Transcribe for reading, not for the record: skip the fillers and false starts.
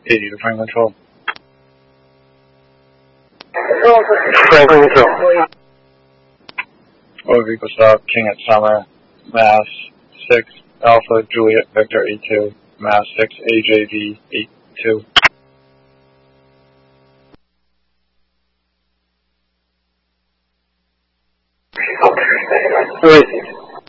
80 to Franklin Control. Franklin Control. Motor vehicle stop, King at Summer, Mass 6, Alpha Juliet Victor 82, Mass 6, AJV 82. Who is he?